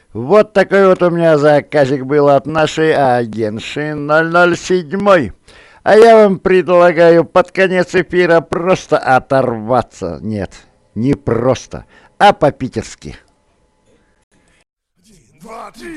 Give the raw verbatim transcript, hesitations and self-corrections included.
Вот такой вот у меня заказик был от нашей агентши ноль ноль семь. А я вам предлагаю под конец эфира просто оторваться. Нет, не просто, а по-питерски. Два, три.